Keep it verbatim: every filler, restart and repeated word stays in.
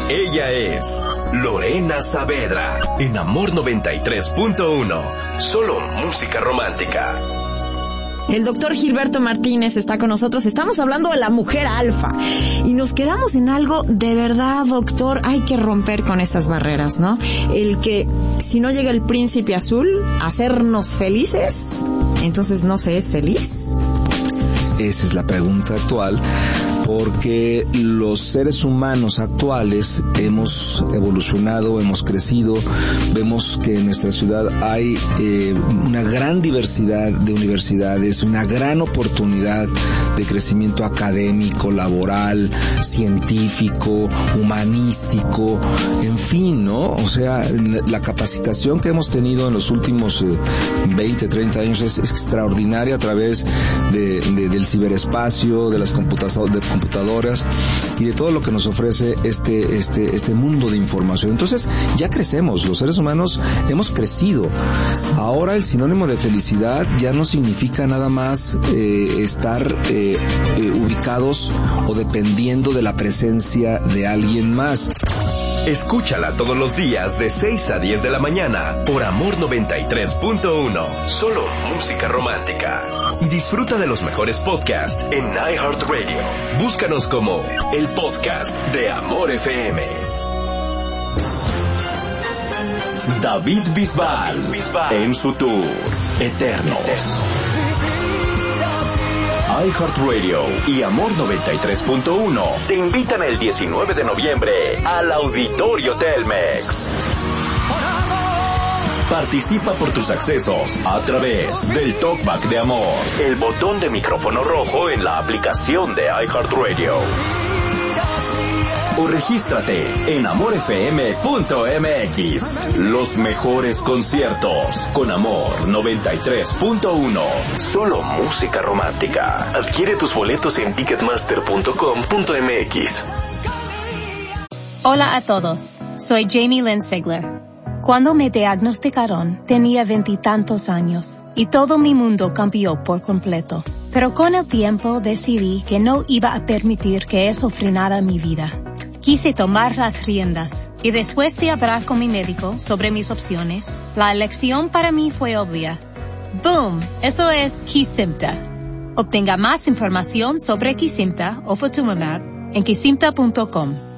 Ella es Lorena Saavedra, en Amor noventa y tres punto uno. Solo música romántica. El doctor Gilberto Martínez está con nosotros. Estamos hablando de la mujer alfa. Y nos quedamos en algo de verdad, doctor. Hay que romper con esas barreras, ¿no? El que si no llega el príncipe azul a hacernos felices, entonces no se es feliz. Esa es la pregunta actual, porque los seres humanos actuales hemos evolucionado, hemos crecido, vemos que en nuestra ciudad hay eh, una gran diversidad de universidades, una gran oportunidad de crecimiento académico, laboral, científico, humanístico, en fin, ¿no? O sea, la capacitación que hemos tenido en los últimos eh, veinte, treinta años es, es extraordinaria a través de, de, del ciberespacio, de las computadoras, de computadoras y de todo lo que nos ofrece este este este mundo de información. Entonces ya crecemos, los seres humanos hemos crecido. Ahora el sinónimo de felicidad ya no significa nada más eh, estar eh, eh, ubicados o dependiendo de la presencia de alguien más. Escúchala todos los días de seis a diez de la mañana por Amor noventa y tres punto uno. Solo música romántica. Y disfruta de los mejores podcasts en iHeartRadio. Búscanos como el podcast de Amor F M. David Bisbal, en su tour Eternos. iHeartRadio y Amor noventa y tres punto uno te invitan el diecinueve de noviembre al Auditorio Telmex. Participa por tus accesos a través del Talkback de Amor, el botón de micrófono rojo en la aplicación de iHeartRadio. O regístrate en amor f m punto m x. Los mejores conciertos con Amor noventa y tres punto uno. Solo música romántica. Adquiere tus boletos en ticketmaster punto com punto m x. Hola a todos, soy Jamie Lynn Sigler. Cuando me diagnosticaron, tenía veintitantos años y todo mi mundo cambió por completo. Pero con el tiempo decidí que no iba a permitir que eso frenara mi vida. Quise tomar las riendas y después de hablar con mi médico sobre mis opciones, la elección para mí fue obvia. ¡Boom! Eso es Kesimpta. Obtenga más información sobre Kesimpta o Ofatumumab en kesimpta punto com.